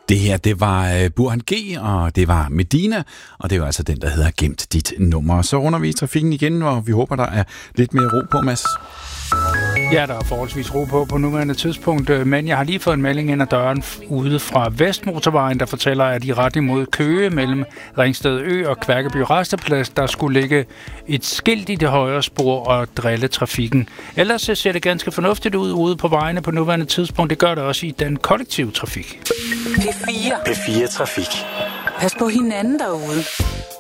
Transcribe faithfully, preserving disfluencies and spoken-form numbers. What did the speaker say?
Det her, det var Burhan G, og det var Medina, og det var altså den, der hedder Gemt dit nummer. Så runder vi trafikken igen, og vi håber, der er lidt mere ro på, Mads. Ja, der er forholdsvis ro på på nuværende tidspunkt, men jeg har lige fået en melding ind ad døren ude fra Vestmotorvejen, der fortæller, at i retning mod Køge mellem Ringsted Ø og Kværkeby Rasteplads, der skulle ligge et skilt i det højre spor og drille trafikken. Ellers ser det ganske fornuftigt ud ude på vejene på nuværende tidspunkt. Det gør det også i den kollektive trafik. P fire. P fire Trafik. Pas på hinanden derude.